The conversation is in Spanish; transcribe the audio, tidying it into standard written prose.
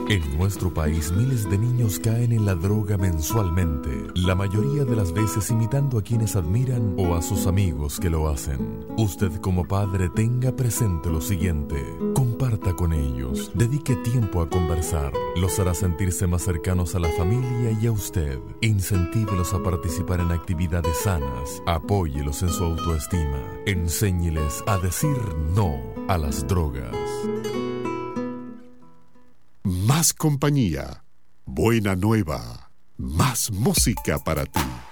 En nuestro país, miles de niños caen en la droga mensualmente, la mayoría de las veces imitando a quienes admiran o a sus amigos que lo hacen. Usted como padre tenga presente lo siguiente: comparta con ellos, dedique tiempo a conversar, los hará sentirse más cercanos a la familia y a usted. Incentívelos a participar en actividades sanas, apóyelos en su autoestima, enséñeles a decir no a las drogas. Más compañía, buena nueva, más música para ti.